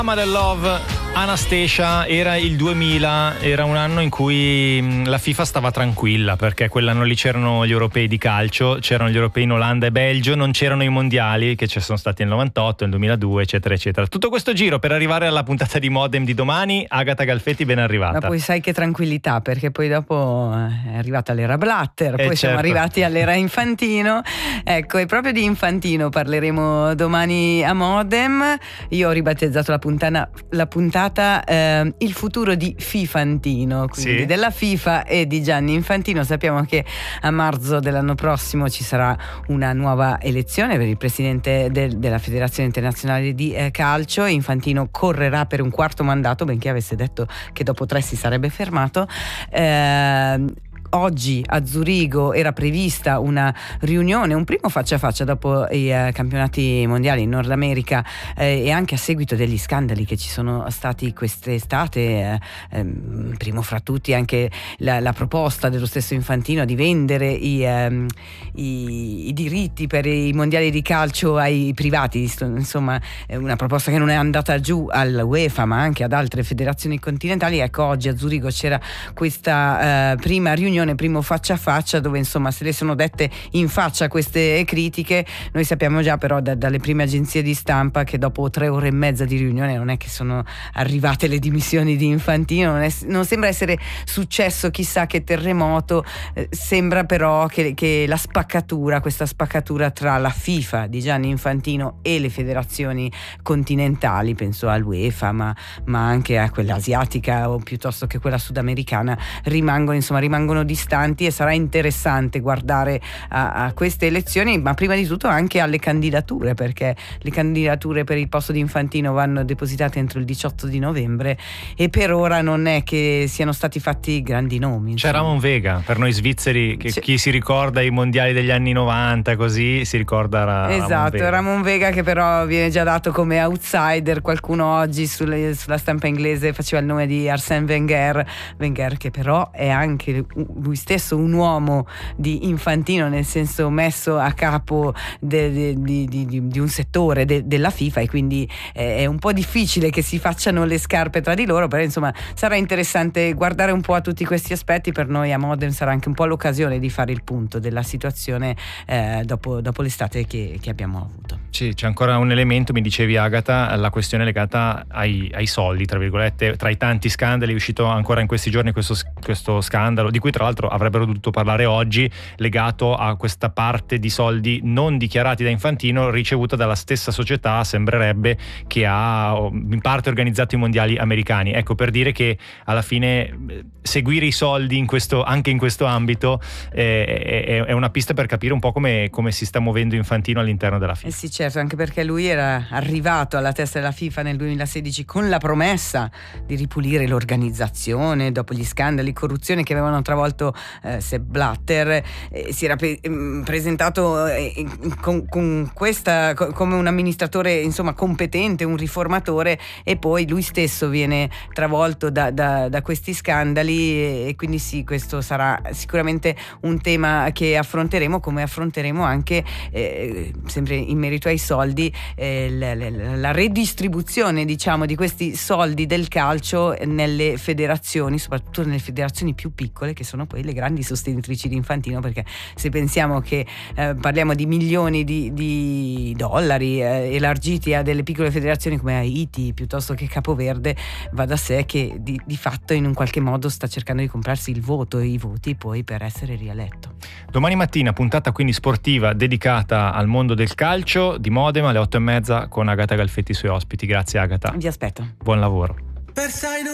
Mother Love, Anastacia. Era il 2000, era un anno in cui la FIFA stava tranquilla, perché quell'anno lì c'erano gli europei di calcio, c'erano gli europei in Olanda e Belgio, non c'erano i mondiali che ci sono stati nel 98, nel 2002, eccetera eccetera. Tutto questo giro per arrivare alla puntata di Modem di domani. Agata Galfetti, ben arrivata. Ma poi sai che tranquillità, perché poi dopo è arrivata l'era Blatter, poi siamo arrivati all'era Infantino. Ecco, e proprio di Infantino parleremo domani a Modem. Io ho ribattezzato la puntata il futuro di Fifantino, quindi sì, della FIFA e di Gianni Infantino. Sappiamo che a marzo dell'anno prossimo ci sarà una nuova elezione per il presidente della Federazione Internazionale di Calcio. Infantino correrà per un quarto mandato, benché avesse detto che dopo 3 si sarebbe fermato. Oggi a Zurigo era prevista una riunione, un primo faccia a faccia dopo i campionati mondiali in Nord America e anche a seguito degli scandali che ci sono stati quest'estate, primo fra tutti anche la proposta dello stesso Infantino di vendere i diritti per i mondiali di calcio ai privati. Insomma, è una proposta che non è andata giù all'UEFA ma anche ad altre federazioni continentali. Ecco, oggi a Zurigo c'era questa prima riunione, primo faccia a faccia, dove insomma se le sono dette in faccia queste critiche. Noi sappiamo già però dalle prime agenzie di stampa che dopo 3 ore e mezza di riunione non è che sono arrivate le dimissioni di Infantino, non sembra essere successo chissà che terremoto. Sembra però che questa spaccatura tra la FIFA di Gianni Infantino e le federazioni continentali, penso all'UEFA ma anche a quella asiatica o piuttosto che quella sudamericana, rimangono distanti, e sarà interessante guardare a queste elezioni, ma prima di tutto anche alle candidature, perché le candidature per il posto di Infantino vanno depositate entro il 18 di novembre e per ora non è che siano stati fatti grandi nomi. C'è Ramon Vega, per noi svizzeri, chi si ricorda i mondiali degli anni 90 così si ricorda Ramon Vega, che però viene già dato come outsider. Qualcuno oggi sulla stampa inglese faceva il nome di Arsène Wenger, che però è anche lui stesso un uomo di Infantino, nel senso messo a capo di un settore della FIFA, e quindi è un po' difficile che si facciano le scarpe tra di loro. Però insomma sarà interessante guardare un po' a tutti questi aspetti. Per noi a Modem sarà anche un po' l'occasione di fare il punto della situazione dopo l'estate che abbiamo avuto. Sì, c'è ancora un elemento, mi dicevi Agata, la questione legata ai soldi, tra virgolette, tra i tanti scandali. È uscito ancora in questi giorni questo scandalo, di cui tra l'altro avrebbero dovuto parlare oggi, legato a questa parte di soldi non dichiarati da Infantino ricevuta dalla stessa società, sembrerebbe, che ha in parte organizzato i mondiali americani. Ecco, per dire che alla fine seguire i soldi anche in questo ambito è una pista per capire un po' come si sta muovendo Infantino all'interno della FIFA. Sì, certo, anche perché lui era arrivato alla testa della FIFA nel 2016 con la promessa di ripulire l'organizzazione dopo gli scandali, corruzione che avevano travolto Sepp Blatter. Si era presentato con questa come un amministratore insomma competente, un riformatore, e poi lui stesso viene travolto da questi scandali, e quindi sì, questo sarà sicuramente un tema che affronteremo, come affronteremo anche sempre in merito ai soldi, la redistribuzione diciamo di questi soldi del calcio nelle federazioni, soprattutto nelle federazioni più piccole, che sono poi le grandi sostenitrici di Infantino, perché se pensiamo che parliamo di milioni di dollari elargiti a delle piccole federazioni come Haiti piuttosto che Capoverde, va da sé che di fatto in un qualche modo sta cercando di comprarsi il voto e i voti poi per essere rieletto. Domani mattina puntata quindi sportiva dedicata al mondo del calcio di Modem alle 8:30 con Agata Galfetti, i suoi ospiti. Grazie Agata. Vi aspetto. Buon lavoro.